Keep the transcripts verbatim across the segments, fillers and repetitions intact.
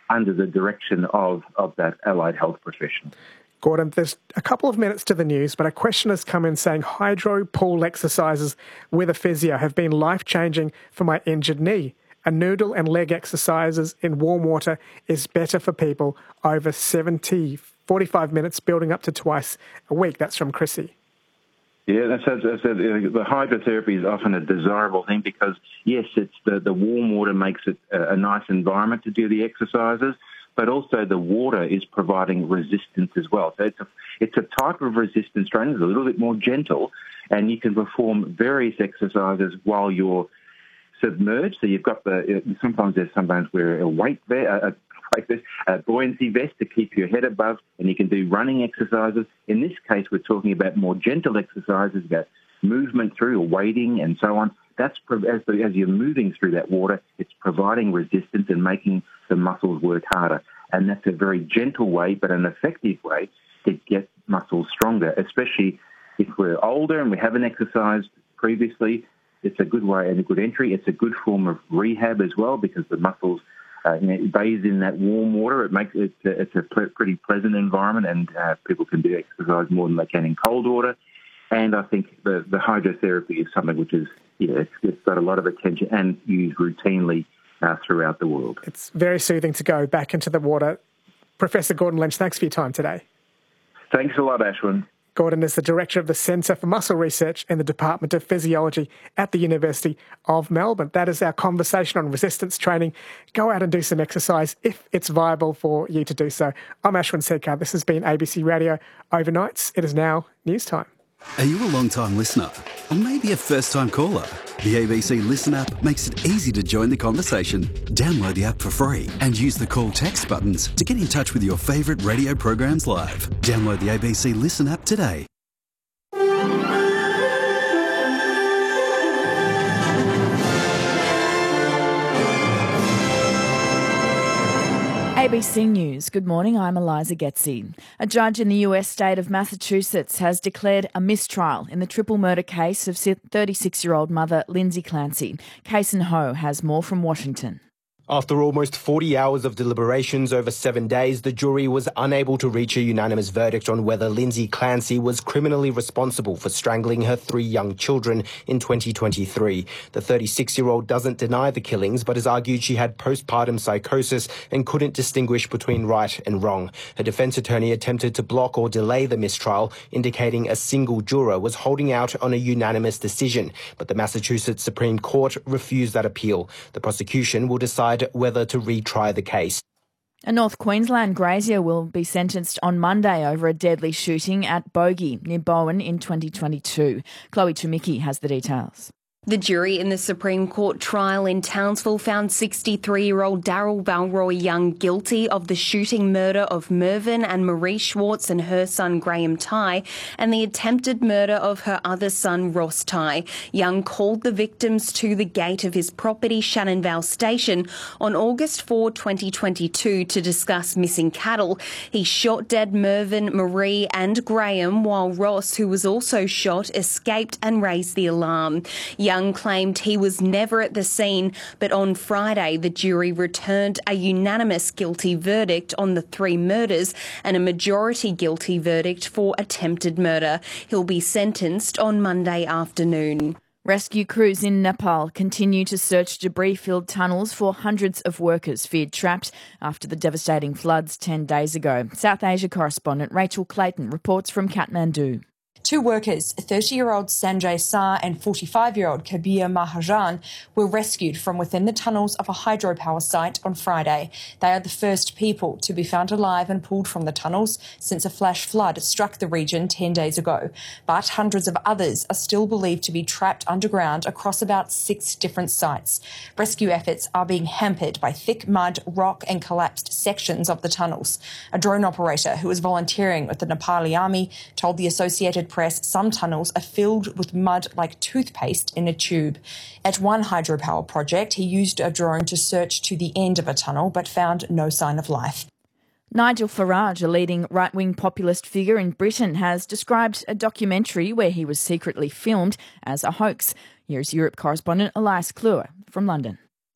under the direction of, of that allied health professional. Gordon, there's a couple of minutes to the news, but a question has come in saying hydro pool exercises with a physio have been life-changing for my injured knee. A noodle and leg exercises in warm water is better for people over seventy, forty-five minutes, building up to twice a week. That's from Chrissy. Yeah, that's, that's, that's, the hydrotherapy is often a desirable thing because, yes, it's the, the warm water makes it a, a nice environment to do the exercises, but also the water is providing resistance as well. So it's a, it's a type of resistance training. It's a little bit more gentle, and you can perform various exercises while you're submerged. So you've got the, sometimes there's sometimes where a weight there, a, like this, a buoyancy vest to keep your head above, and you can do running exercises. In this case, we're talking about more gentle exercises, about movement through or wading and so on. That's as, as you're moving through that water, it's providing resistance and making the muscles work harder. And that's a very gentle way, but an effective way to get muscles stronger, especially if we're older and we haven't exercised previously. It's a good way and a good entry. It's a good form of rehab as well because the muscles uh, you know, bathe in that warm water. It makes it, it's a pretty pleasant environment, and uh, people can do exercise more than they can in cold water. And I think the, the hydrotherapy is something which is, yeah, it's, it's got a lot of attention and used routinely uh, throughout the world. It's very soothing to go back into the water. Professor Gordon Lynch, thanks for your time today. Thanks a lot, Ashwin. Gordon is the Director of the Centre for Muscle Research in the Department of Physiology at the University of Melbourne. That is our conversation on resistance training. Go out and do some exercise if it's viable for you to do so. I'm Ashwin Sekar. This has been A B C Radio Overnights. It is now news time. Are you a long-time listener? Or maybe a first-time caller? The A B C Listen app makes it easy to join the conversation. Download the app for free and use the call text buttons to get in touch with your favourite radio programs live. Download the A B C Listen app today. A B C News. Good morning, I'm Eliza Getzi. A judge in the U S state of Massachusetts has declared a mistrial in the triple murder case of thirty-six-year-old mother Lindsay Clancy. Kason Ho has more from Washington. After almost forty hours of deliberations over seven days, the jury was unable to reach a unanimous verdict on whether Lindsay Clancy was criminally responsible for strangling her three young children in twenty twenty-three. The thirty-six-year-old doesn't deny the killings, but has argued she had postpartum psychosis and couldn't distinguish between right and wrong. Her defense attorney attempted to block or delay the mistrial, indicating a single juror was holding out on a unanimous decision. But the Massachusetts Supreme Court refused that appeal. The prosecution will decide whether to retry the case. A North Queensland grazier will be sentenced on Monday over a deadly shooting at Bogey near Bowen in twenty twenty-two. Chloe Tumicki has the details. The jury in the Supreme Court trial in Townsville found sixty-three-year-old Daryl Balroy Young guilty of the shooting murder of Mervyn and Marie Schwartz and her son Graham Tighe and the attempted murder of her other son Ross Tighe. Young called the victims to the gate of his property, Shannonvale Station, on August fourth, twenty twenty-two to discuss missing cattle. He shot dead Mervyn, Marie and Graham, while Ross, who was also shot, escaped and raised the alarm. Young claimed he was never at the scene, but on Friday the jury returned a unanimous guilty verdict on the three murders and a majority guilty verdict for attempted murder. He'll be sentenced on Monday afternoon. Rescue crews in Nepal continue to search debris-filled tunnels for hundreds of workers feared trapped after the devastating floods ten days ago. South Asia correspondent Rachel Clayton reports from Kathmandu. Two workers, thirty-year-old Sanjay Sar and forty-five-year-old Kabir Mahajan, were rescued from within the tunnels of a hydropower site on Friday. They are the first people to be found alive and pulled from the tunnels since a flash flood struck the region ten days ago. But hundreds of others are still believed to be trapped underground across about six different sites. Rescue efforts are being hampered by thick mud, rock and collapsed sections of the tunnels. A drone operator who was volunteering with the Nepali army told the Associated Press some tunnels are filled with mud like toothpaste in a tube. At one hydropower project, he used a drone to search to the end of a tunnel but found no sign of life. Nigel Farage, a leading right-wing populist figure in Britain, has described a documentary where he was secretly filmed as a hoax. Here's Europe correspondent Elias Kluwer from London.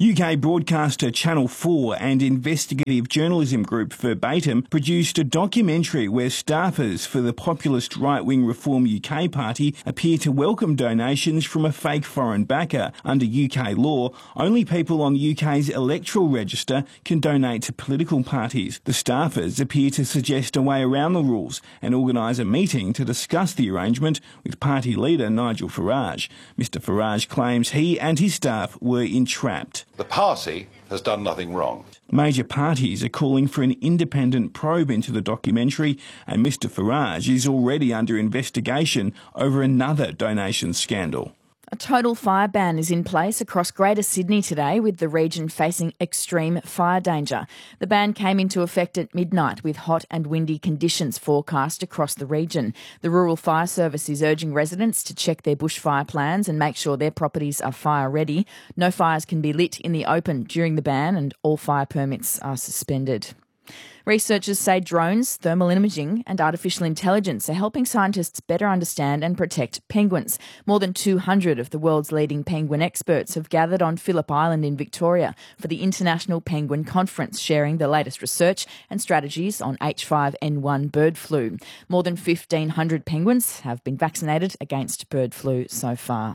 U K broadcaster Channel four and investigative journalism group Verbatim produced a documentary where staffers for the populist right-wing Reform U K party appear to welcome donations from a fake foreign backer. Under U K law, only people on the U K's electoral register can donate to political parties. The staffers appear to suggest a way around the rules and organise a meeting to discuss the arrangement with party leader Nigel Farage. Mister Farage claims he and his staff were entrapped. The party has done nothing wrong. Major parties are calling for an independent probe into the documentary, and Mister Farage is already under investigation over another donation scandal. A total fire ban is in place across Greater Sydney today, with the region facing extreme fire danger. The ban came into effect at midnight, with hot and windy conditions forecast across the region. The Rural Fire Service is urging residents to check their bushfire plans and make sure their properties are fire ready. No fires can be lit in the open during the ban, and all fire permits are suspended. Researchers say drones, thermal imaging and artificial intelligence are helping scientists better understand and protect penguins. More than two hundred of the world's leading penguin experts have gathered on Phillip Island in Victoria for the International Penguin Conference, sharing the latest research and strategies on H five N one bird flu. More than fifteen hundred penguins have been vaccinated against bird flu so far.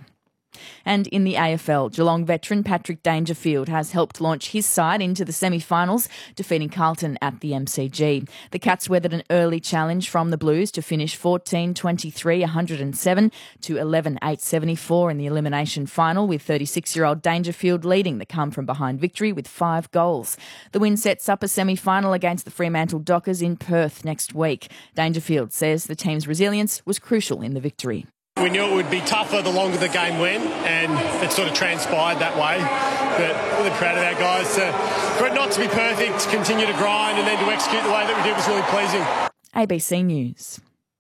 And in the A F L, Geelong veteran Patrick Dangerfield has helped launch his side into the semi-finals, defeating Carlton at the M C G. The Cats weathered an early challenge from the Blues to finish fourteen twenty-three one oh seven to eleven eight seventy-four in the elimination final, with thirty-six-year-old Dangerfield leading the come-from-behind victory with five goals. The win sets up a semi-final against the Fremantle Dockers in Perth next week. Dangerfield says the team's resilience was crucial in the victory. We knew it would be tougher the longer the game went, and it sort of transpired that way. But really proud of our guys to, for it not to be perfect, to continue to grind and then to execute the way that we did was really pleasing. A B C News.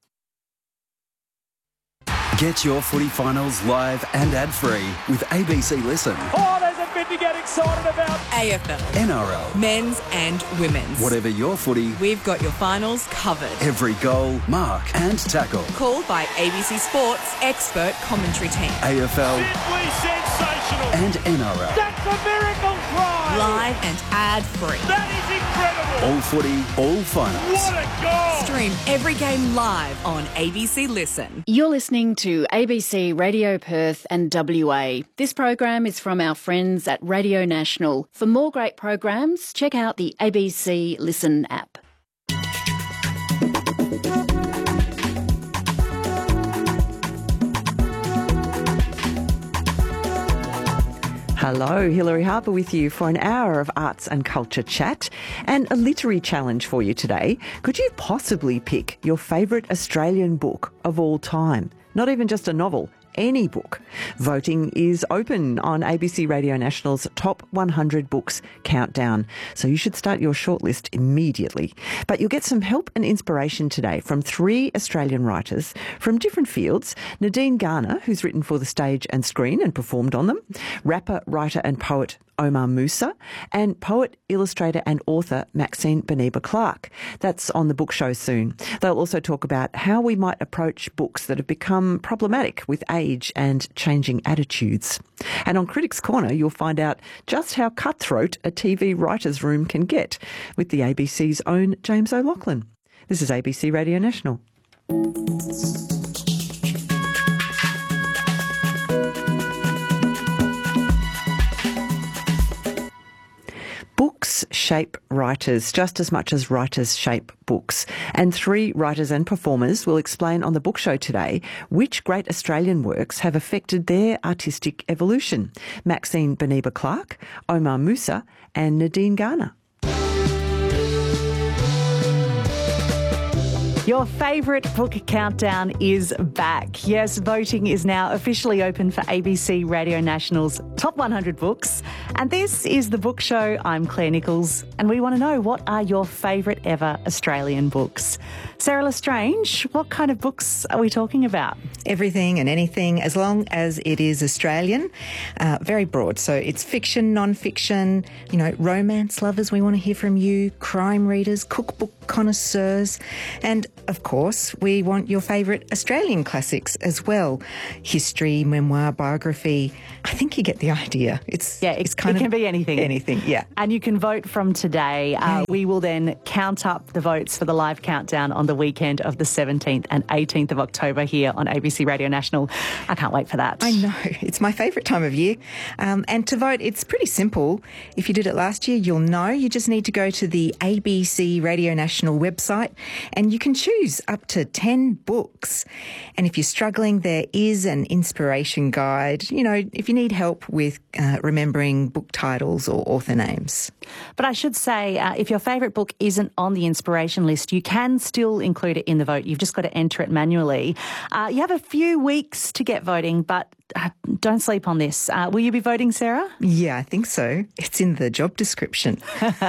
Get your footy finals live and ad-free with A B C Listen. Oh, there's a bit to get excited about. A F L. N R L. Men's and women's. Whatever your footy, we've got your finals covered. Every goal, mark and tackle. Called by A B C Sports expert commentary team. A F L. Simply sensational. And N R L. That's a miracle try. Live and ad-free. That is incredible. All footy, all finals. What a goal. Stream every game live on A B C Listen. You're listening to A B C Radio Perth and W A. This program is from our friends at Radio National. For more great programs, check out the A B C Listen app. Hello, Hilary Harper with you for an hour of arts and culture chat and a literary challenge for you today. Could you possibly pick your favourite Australian book of all time? Not even just a novel, any book. Voting is open on A B C Radio National's Top one hundred Books Countdown, so you should start your shortlist immediately. But you'll get some help and inspiration today from three Australian writers from different fields. Nadine Garner, who's written for the stage and screen and performed on them, rapper, writer and poet Omar Musa, and poet, illustrator and author Maxine Beneba Clark. That's on the book show soon. They'll also talk about how we might approach books that have become problematic with age and changing attitudes. And on Critics Corner, you'll find out just how cutthroat a T V writer's room can get with the A B C's own James O'Loughlin. This is A B C Radio National. Books shape writers just as much as writers shape books. And three writers and performers will explain on the book show today which great Australian works have affected their artistic evolution. Maxine Beneba Clark, Omar Musa and Nadine Garner. Your favourite book countdown is back. Yes, voting is now officially open for A B C Radio National's Top one hundred Books. And this is the book show. I'm Claire Nichols, and we want to know, what are your favourite ever Australian books? Sarah Lestrange, what kind of books are we talking about? Everything and anything, as long as it is Australian. Uh, very broad. So it's fiction, non-fiction, you know, romance lovers, we want to hear from you, crime readers, cookbook connoisseurs, and of course, we want your favourite Australian classics as well. History, memoir, biography. I think you get the the idea. It's yeah, it, it's kind it of can be anything. Anything, yeah. And you can vote from today. Uh, we will then count up the votes for the live countdown on the weekend of the seventeenth and eighteenth of October here on A B C Radio National. I can't wait for that. I know. It's my favourite time of year. Um, and to vote, it's pretty simple. If you did it last year, you'll know. You just need to go to the A B C Radio National website and you can choose up to ten books. And if you're struggling, there is an inspiration guide, you know, if you need help with uh, remembering book titles or author names. But I should say, uh, if your favourite book isn't on the inspiration list, you can still include it in the vote. You've just got to enter it manually. Uh, you have a few weeks to get voting, but uh, don't sleep on this. Uh, will you be voting, Sarah? Yeah, I think so. It's in the job description.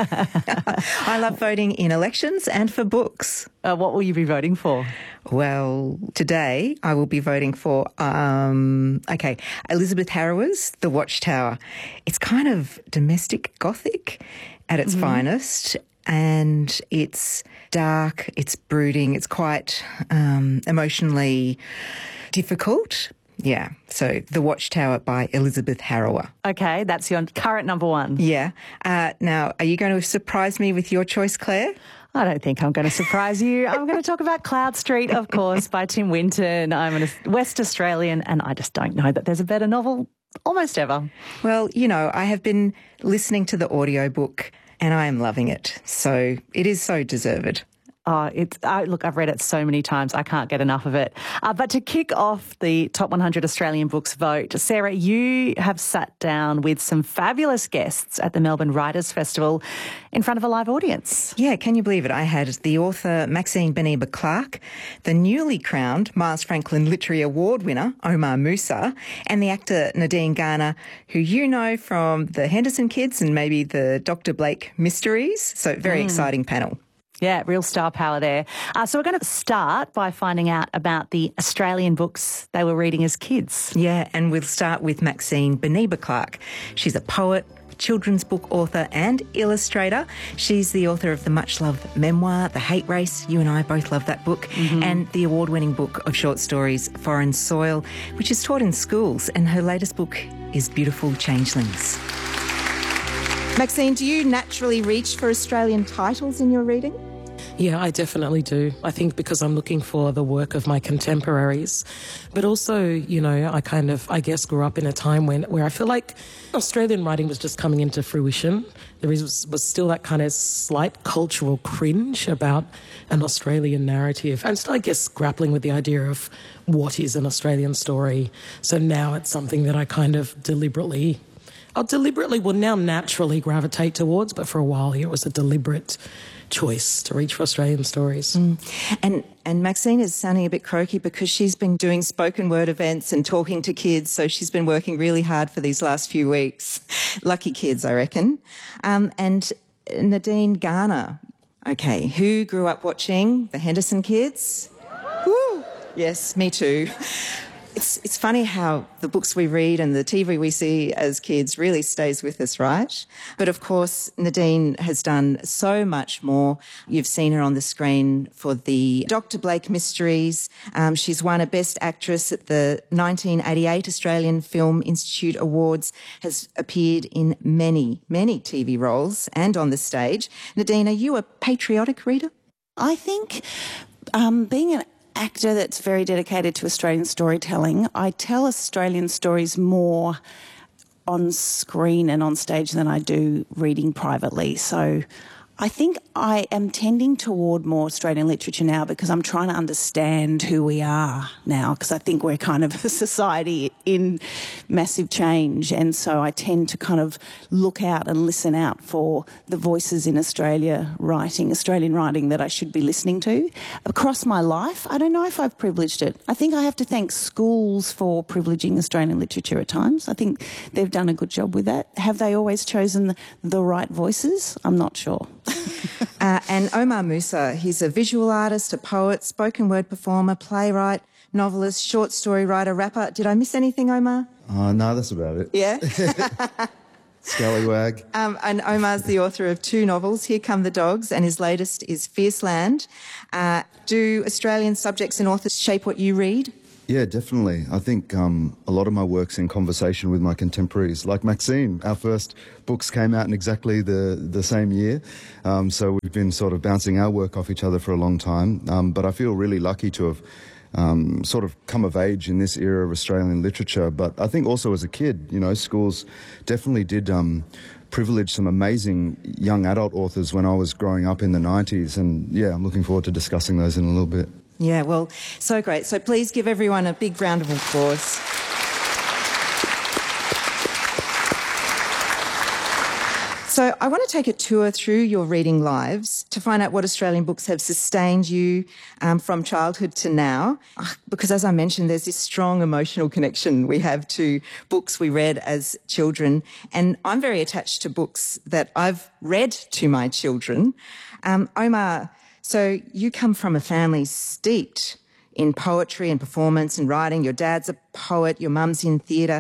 I love voting in elections and for books. Uh, what will you be voting for? Well, today I will be voting for, um, okay, Elizabeth Harrower's The Watchtower. It's kind of domestic gothic at its mm-hmm. finest, and it's dark, it's brooding, it's quite um, emotionally difficult. Yeah, so The Watchtower by Elizabeth Harrower. Okay, that's your current number one. Yeah. Uh, now, are you going to surprise me with your choice, Claire? I don't think I'm going to surprise you. I'm going to talk about Cloud Street, of course, by Tim Winton. I'm a West Australian and I just don't know that there's a better novel almost ever. Well, you know, I have been listening to the audiobook and I am loving it. So it is so deserved. Oh, it's uh, look, I've read it so many times, I can't get enough of it. Uh, but to kick off the Top one hundred Australian Books vote, Sarah, you have sat down with some fabulous guests at the Melbourne Writers' Festival in front of a live audience. Yeah, can you believe it? I had the author Maxine Beneba-Clark, the newly crowned Miles Franklin Literary Award winner Omar Musa, and the actor Nadine Garner, who you know from the Henderson Kids and maybe the Doctor Blake Mysteries. So very mm. exciting panel. Yeah, real star power there. Uh, so we're going to start by finding out about the Australian books they were reading as kids. Yeah, and we'll start with Maxine Beneba-Clark. She's a poet, children's book author and illustrator. She's the author of the much-loved memoir, The Hate Race. You and I both love that book. Mm-hmm. And the award-winning book of short stories, Foreign Soil, which is taught in schools. And her latest book is Beautiful Changelings. Maxine, do you naturally reach for Australian titles in your reading? Yeah, I definitely do. I think because I'm looking for the work of my contemporaries. But also, you know, I kind of, I guess, grew up in a time when where I feel like Australian writing was just coming into fruition. There was, was still that kind of slight cultural cringe about an Australian narrative. And still, I guess, grappling with the idea of what is an Australian story. So now it's something that I kind of deliberately... I'll deliberately, well, now naturally gravitate towards, but for a while here it was a deliberate choice to reach for Australian stories. Mm. And and Maxine is sounding a bit croaky because she's been doing spoken word events and talking to kids, so she's been working really hard for these last few weeks. Lucky kids, I reckon. Um, and Nadine Garner, okay, who grew up watching the Henderson Kids? Woo! Yes, me too. It's it's funny how the books we read and the T V we see as kids really stays with us, right? But of course, Nadine has done so much more. You've seen her on the screen for the Doctor Blake Mysteries. Um, she's won a Best Actress at the nineteen eighty-eight Australian Film Institute Awards, has appeared in many, many T V roles and on the stage. Nadine, are you a patriotic reader? I think um, being an actor that's very dedicated to Australian storytelling, I tell Australian stories more on screen and on stage than I do reading privately. So I think I am tending toward more Australian literature now because I'm trying to understand who we are now, because I think we're kind of a society in massive change, and so I tend to kind of look out and listen out for the voices in Australia writing, Australian writing that I should be listening to. Across my life, I don't know if I've privileged it. I think I have to thank schools for privileging Australian literature at times. I think they've done a good job with that. Have they always chosen the, the right voices? I'm not sure. uh, and Omar Musa, he's a visual artist, a poet, spoken word performer, playwright, novelist, short story writer, rapper. Did I miss anything, Omar? Uh, no, that's about it. Yeah? Scallywag. Um, and Omar's the author of two novels, Here Come the Dogs, and his latest is Fierce Land. Uh, do Australian subjects and authors shape what you read? Yeah, definitely. I think um, a lot of my work's in conversation with my contemporaries. Like Maxine, our first books came out in exactly the, the same year. Um, so we've been sort of bouncing our work off each other for a long time. Um, but I feel really lucky to have um, sort of come of age in this era of Australian literature. But I think also as a kid, you know, schools definitely did um, privilege some amazing young adult authors when I was growing up in the nineties. And yeah, I'm looking forward to discussing those in a little bit. Yeah, well, so great. So please give everyone a big round of applause. So I want to take a tour through your reading lives to find out what Australian books have sustained you um, from childhood to now. Because as I mentioned, there's this strong emotional connection we have to books we read as children. And I'm very attached to books that I've read to my children. Um, Omar, so you come from a family steeped in poetry and performance and writing. Your dad's a poet, your mum's in theatre.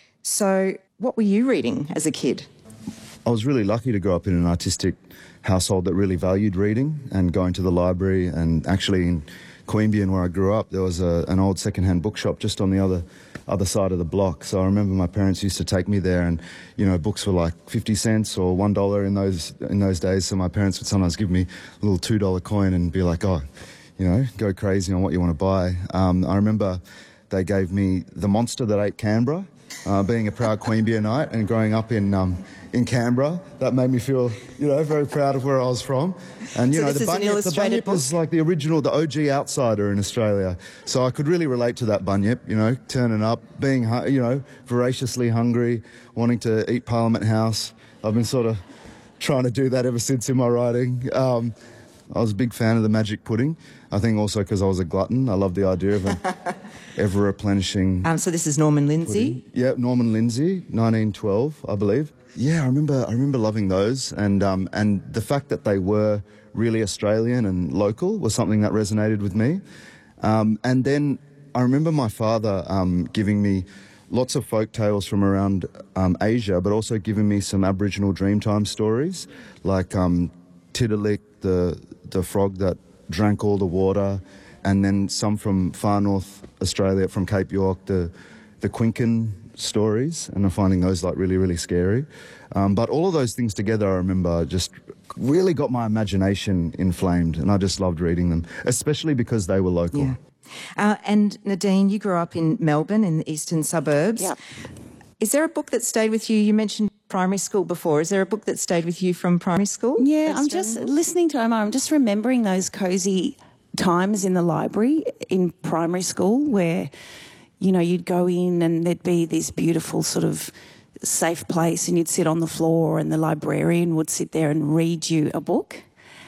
So what were you reading as a kid? I was really lucky to grow up in an artistic household that really valued reading and going to the library. And actually in Queanbeyan, where I grew up, there was a, an old second-hand bookshop just on the other other side of the block. So I remember my parents used to take me there, and you know, books were like fifty cents or one dollar in those in those days. So my parents would sometimes give me a little two dollar coin and be like, oh, you know, go crazy on what you want to buy. Um, I remember they gave me The Monster That Ate Canberra, uh, being a proud Queanbeyanite and growing up in um, in Canberra. That made me feel, you know, very proud of where I was from. And, you so know, this the Bunyip, the Bunyip was like the original, the O G outsider in Australia. So I could really relate to that Bunyip, you know, turning up, being, you know, voraciously hungry, wanting to eat Parliament House. I've been sort of trying to do that ever since in my writing. Um, I was a big fan of the magic pudding. I think also because I was a glutton. I love the idea of an ever-replenishing... Um, so this is Norman Lindsay? Pudding. Yeah, Norman Lindsay, nineteen twelve, I believe. Yeah, I remember I remember loving those, and um, and the fact that they were really Australian and local was something that resonated with me. Um, and then I remember my father um, giving me lots of folk tales from around um, Asia, but also giving me some Aboriginal Dreamtime stories, like um, Tiddalik, the the frog that drank all the water, and then some from far north Australia, from Cape York, the the Quincan stories, and I'm finding those like really, really scary. Um, but all of those things together, I remember, just really got my imagination inflamed, and I just loved reading them, especially because they were local. Yeah. Uh, and Nadine, you grew up in Melbourne in the eastern suburbs. Yeah. Is there a book that stayed with you? You mentioned primary school before. Is there a book that stayed with you from primary school? Yeah, I'm just listening to Omar. I'm just remembering those cosy times in the library in primary school where, you know, you'd go in and there'd be this beautiful sort of safe place and you'd sit on the floor and the librarian would sit there and read you a book.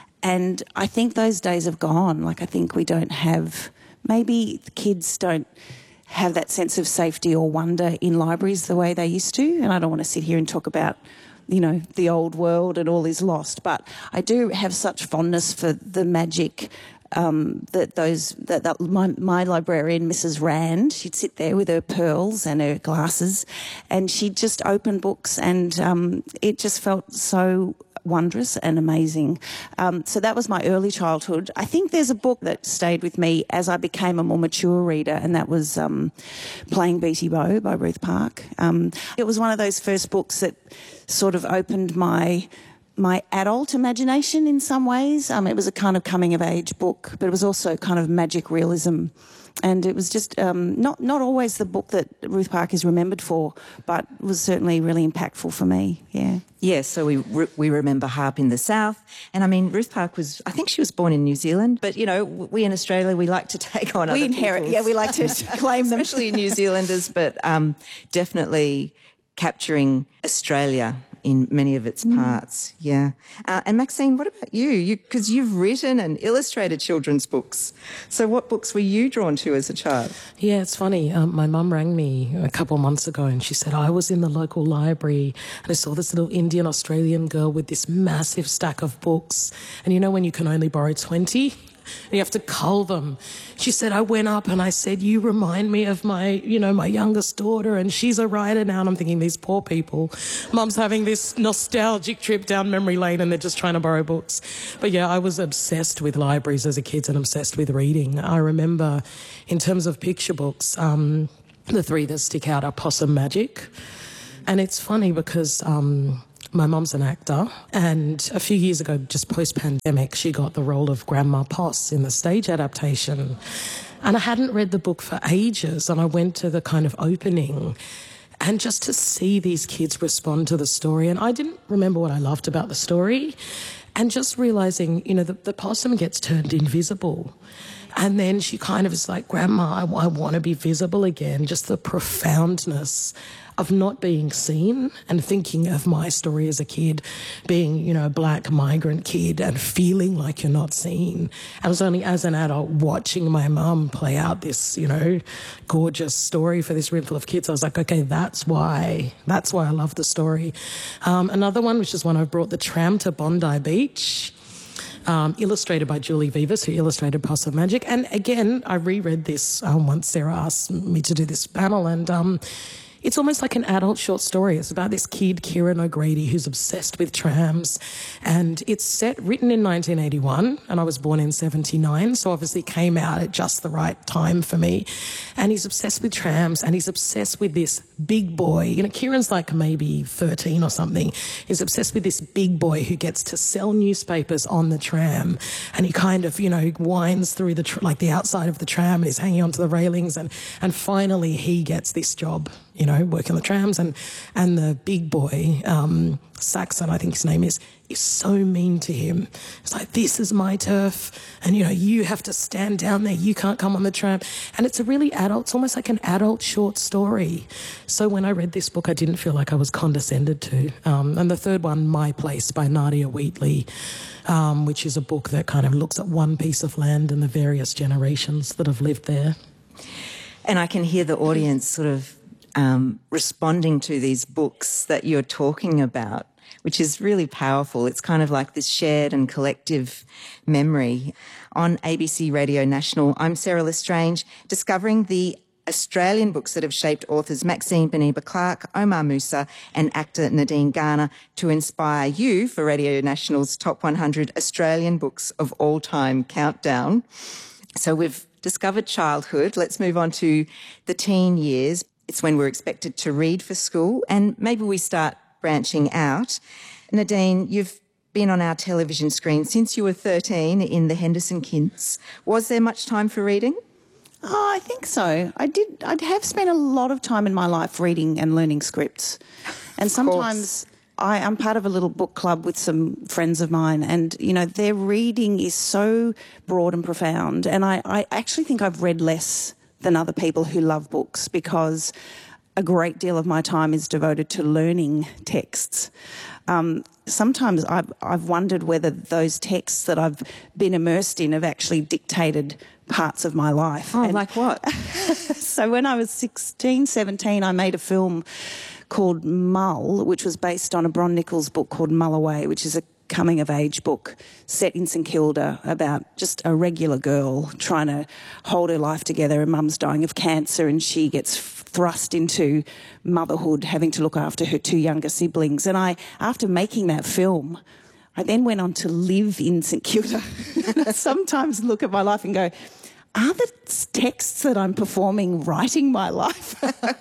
And I think those days have gone. Like, I think we don't have, maybe the kids don't have that sense of safety or wonder in libraries the way they used to. And I don't want to sit here and talk about, you know, the old world and all is lost. But I do have such fondness for the magic Um, that those that, that my, my librarian, Missus Rand, she'd sit there with her pearls and her glasses, and she'd just open books, and um, it just felt so wondrous and amazing. Um, so that was my early childhood. I think there's a book that stayed with me as I became a more mature reader, and that was um, Playing Beatty Bow by Ruth Park. Um, it was one of those first books that sort of opened my my adult imagination in some ways. Um, it was a kind of coming-of-age book, but it was also kind of magic realism. And it was just um, not not always the book that Ruth Park is remembered for, but was certainly really impactful for me, yeah. Yes, so we re- we remember Harp in the South. And, I mean, Ruth Park was, I think she was born in New Zealand, but, you know, we in Australia, we like to take on we other inherit, people's. yeah, we like to claim them. Especially New Zealanders, but um, definitely capturing Australia in many of its parts, mm. yeah. Uh, and Maxine, what about you? Because you, you've written and illustrated children's books. So what books were you drawn to as a child? Yeah, it's funny. Um, my mum rang me a couple of months ago and she said, I was in the local library and I saw this little Indian Australian girl with this massive stack of books. And you know when you can only borrow twenty? and you have to cull them. She said, I went up and I said, you remind me of my, you know, my youngest daughter, and she's a writer now. And I'm thinking, these poor people. Mum's having this nostalgic trip down memory lane and they're just trying to borrow books. But yeah, I was obsessed with libraries as a kid and obsessed with reading. I remember, in terms of picture books, um, the three that stick out are Possum Magic. And it's funny because um, my mum's an actor, and a few years ago, just post-pandemic, she got the role of Grandma Poss in the stage adaptation. And I hadn't read the book for ages, and I went to the kind of opening, and just to see these kids respond to the story, and I didn't remember what I loved about the story, and just realising, you know, the, the possum gets turned invisible. And then she kind of is like, Grandma, I, I want to be visible again. Just the profoundness of not being seen, and thinking of my story as a kid, being, you know, a black migrant kid and feeling like you're not seen. I was only as an adult watching my mum play out this, you know, gorgeous story for this room full of kids. I was like, okay, that's why, that's why I love the story. Um, another one, which is one I've brought, The Tram to Bondi Beach. Um, illustrated by Julie Vivas, who illustrated Possum Magic. And again, I reread this um, once Sarah asked me to do this panel, and um, it's almost like an adult short story. It's about this kid, Kieran O'Grady, who's obsessed with trams. And it's set, written in nineteen eighty-one, and I was born in seventy-nine, so obviously came out at just the right time for me. And he's obsessed with trams, and he's obsessed with this big boy. You know, Kieran's like maybe thirteen or something. He's obsessed with this big boy who gets to sell newspapers on the tram. And he kind of, you know, winds through the, tr- like the outside of the tram, and he's hanging onto the railings. And, and finally he gets this job, you know, working the trams, and and the big boy, um, Saxon, I think his name is, is so mean to him. It's like, this is my turf, and, you know, you have to stand down there, you can't come on the tram. And it's a really adult, it's almost like an adult short story. So when I read this book, I didn't feel like I was condescended to. Um, and the third one, My Place by Nadia Wheatley, um, which is a book that kind of looks at one piece of land and the various generations that have lived there. And I can hear the audience sort of Um, responding to these books that you're talking about, which is really powerful. It's kind of like this shared and collective memory. On A B C Radio National, I'm Sarah Lestrange, discovering the Australian books that have shaped authors Maxine Beneba Clark, Omar Musa and actor Nadine Garner to inspire you for Radio National's Top one hundred Australian Books of All Time countdown. So we've discovered childhood. Let's move on to the teen years. It's when we're expected to read for school, and maybe we start branching out. Nadine, you've been on our television screen since you were thirteen in the Henderson Kids. Was there much time for reading? Oh, I think so. I did. I have spent a lot of time in my life reading and learning scripts. And sometimes I, I'm part of a little book club with some friends of mine, and, you know, their reading is so broad and profound. And I, I actually think I've read less than other people who love books, because a great deal of my time is devoted to learning texts. Um, sometimes I've, I've wondered whether those texts that I've been immersed in have actually dictated parts of my life. Oh, and like what? So when I was sixteen, seventeen, I made a film called Mull, which was based on a Bron Nichols book called Mull Away, which is a coming-of-age book set in St Kilda about just a regular girl trying to hold her life together. Her mum's dying of cancer and she gets thrust into motherhood, having to look after her two younger siblings. And I, after making that film, I then went on to live in St Kilda. I sometimes look at my life and go, are the texts that I'm performing writing my life?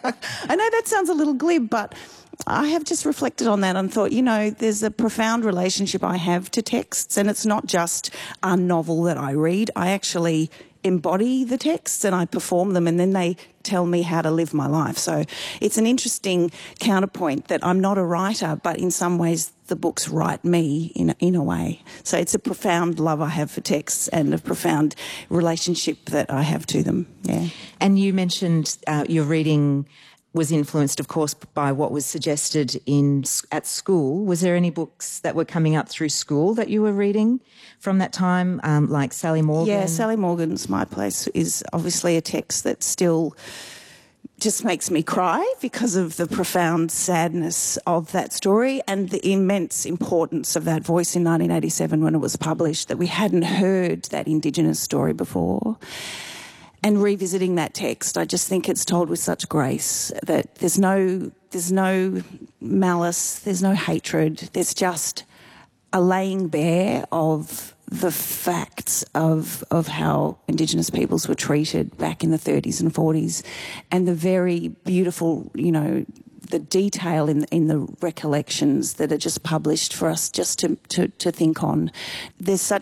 I know that sounds a little glib, but I have just reflected on that and thought, you know, there's a profound relationship I have to texts, and it's not just a novel that I read. I actually embody the texts and I perform them, and then they tell me how to live my life. So it's an interesting counterpoint that I'm not a writer, but in some ways the books write me in, in a way. So it's a profound love I have for texts and a profound relationship that I have to them. Yeah. And you mentioned uh, your reading was influenced, of course, by what was suggested in at school. Was there any books that were coming up through school that you were reading from that time, um, like Sally Morgan? Yeah, Sally Morgan's My Place is obviously a text that still just makes me cry because of the profound sadness of that story and the immense importance of that voice in nineteen eighty-seven when it was published, that we hadn't heard that Indigenous story before. And revisiting that text, I just think it's told with such grace that there's no there's no malice, there's no hatred, there's just a laying bare of the facts of of how Indigenous peoples were treated back in the thirties and forties, and the very beautiful, you know, the detail in in the recollections that are just published for us just to, to, to think on. There's such